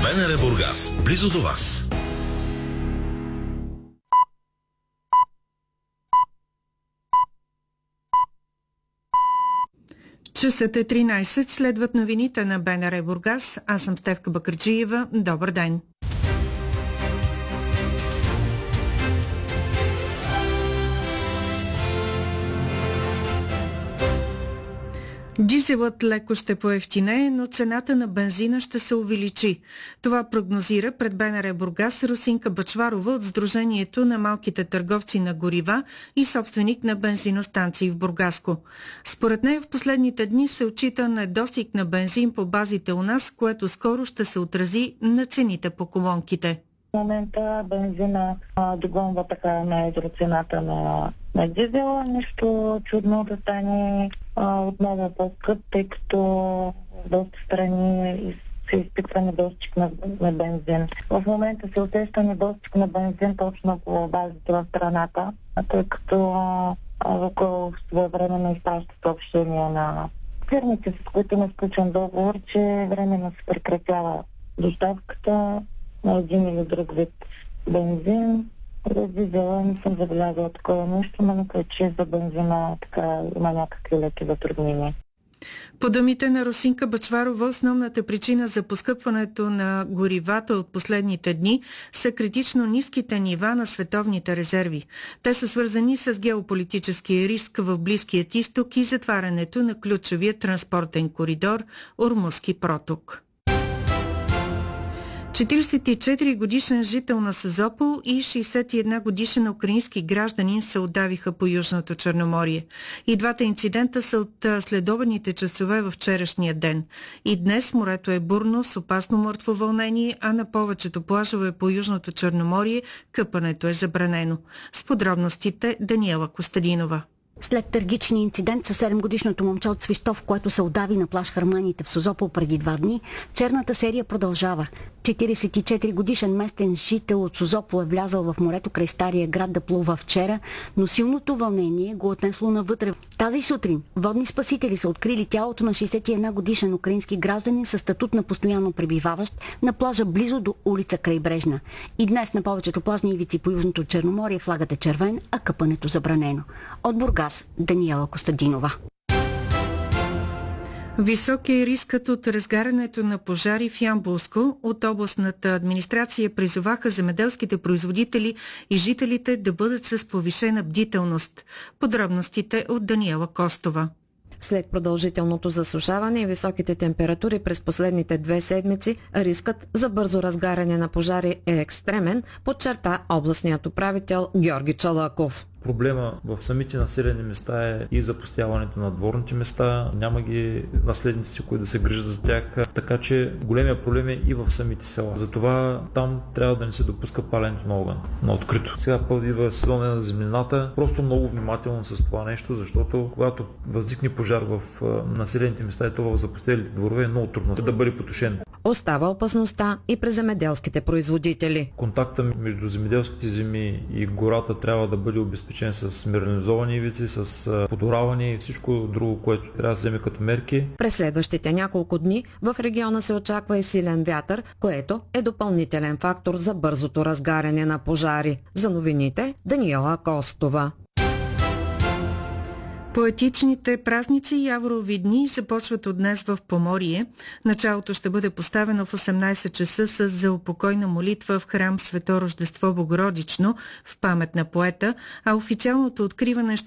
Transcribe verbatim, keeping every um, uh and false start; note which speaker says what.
Speaker 1: БНР Бургас, близо до вас.
Speaker 2: Часът е тринайсет, следват новините на БНР Бургас. Аз съм Стефка Бакърджиева. Добър ден! Дизелът леко ще поевтинее, но цената на бензина ще се увеличи. Това прогнозира пред БНР Бургас Русинка Бъчварова от Сдружението на малките търговци на горива и собственик на бензиностанции в Бургаско. Според нея в последните дни се отчита недостиг на бензин по базите у нас, което скоро ще се отрази на цените по колонките.
Speaker 3: В момента бензина а, догонва така на едро цената на, на дизела. Нищо чудно да стане а, отново по-скъп, тъй като в доста страни се изпитва недостиг на, на бензин. В момента се усеща недостиг на бензин точно по базите в страната, тъй като Лукойл своевременно изпраща съобщения на фирмите, с които не сключен договор, че временно се прекратява доставката на един или друг вид бензин. За дизела не съм забелязала такова нещо, но мисля, че за бензина така има някакви леки затруднения.
Speaker 2: По думите на Русинка Бъчварова, основната причина за поскъпването на горивата от последните дни са критично ниските нива на световните резерви. Те са свързани с геополитическия риск в Близкият изток и затварянето на ключовия транспортен коридор Ормузски проток. четирийсет и четири годишен жител на Созопол и шейсет и една годишен украински гражданин се отдавиха по Южното Черноморие. И двата инцидента са от следобедните часове във вчерашния ден. И днес морето е бурно с опасно мъртво вълнение, а на повечето плажове по Южното Черноморие къпането е забранено. С подробностите Даниела Костадинова.
Speaker 4: След трагичния инцидент със седемгодишното момче от Свищов, което се удави на плаж Харманите в Созопол преди два дни, черната серия продължава. четирийсет и четири годишен местен жител от Созопол е влязъл в морето край Стария град да плува вчера, но силното вълнение го отнесло навътре. Тази сутрин водни спасители са открили тялото на шейсет и една годишен украински гражданин със статут на постоянно пребиваващ на плажа близо до улица Крайбрежна. И днес на повечето плажни ивици по Южното Черноморие флагът е червен, а къпането забранено. От Бургас Даниела Костадинова.
Speaker 2: Висок е рискът от разгарянето на пожари в Ямболско. От областната администрация призоваха земеделските производители и жителите да бъдат с повишена бдителност. Подробностите от Даниела Костова.
Speaker 5: След продължителното засушаване и високите температури през последните две седмици, рискът за бързо разгаряне на пожари е екстремен, подчерта областният управител Георги Чалъков.
Speaker 6: Проблема в самите населени места е и запустяването на дворните места. Няма ги наследници, които да се грижат за тях. Така че големия проблем е и в самите села. Затова там трябва да не се допуска паленето на огън на открито. Сега идва сезона на землината. Просто много внимателно с това нещо, защото когато възникне пожар в населените места и то в запустелите дворове, е много трудно да бъде потушен.
Speaker 5: Остава опасността и през земеделските производители.
Speaker 6: Контакта между земеделските земи и гората трябва да бъде обезпечен с минерализовани ивици, с подораване и всичко друго, което трябва да се вземе като мерки.
Speaker 5: През следващите няколко дни в региона се очаква и силен вятър, което е допълнителен фактор за бързото разгаряне на пожари. За новините Даниела Костова.
Speaker 2: Поетичните празници Яврови дни започват от днес в Поморие. Началото ще бъде поставено в осемнайсет часа с заупокойна молитва в храм Свето Рождество Богородично в памет на поета, а официалното откриване ще